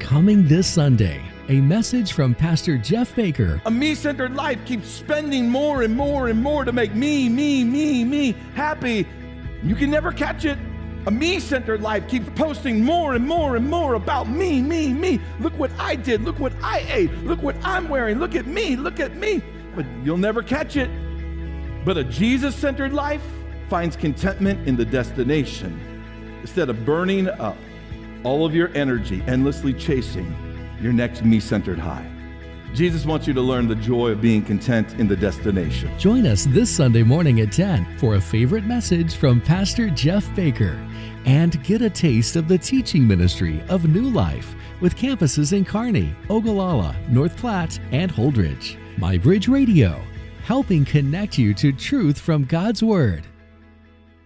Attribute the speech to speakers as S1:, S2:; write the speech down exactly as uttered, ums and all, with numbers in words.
S1: Coming this Sunday, a message from Pastor Jeff Baker.
S2: A me-centered life keeps spending more and more and more to make me, me, me, me happy. You can never catch it. A me-centered life keeps posting more and more and more about me, me, me. Look what I did. Look what I ate. Look what I'm wearing. Look at me. Look at me. But you'll never catch it. But a Jesus-centered life finds contentment in the destination instead of burning up all of your energy, endlessly chasing your next me-centered high. Jesus wants you to learn the joy of being content in the destination.
S1: Join us this Sunday morning at ten for a favorite message from Pastor Jeff Baker and get a taste of the teaching ministry of New Life with campuses in Kearney, Ogallala, North Platte, and Holdridge. My Bridge Radio, helping connect you to truth from God's Word.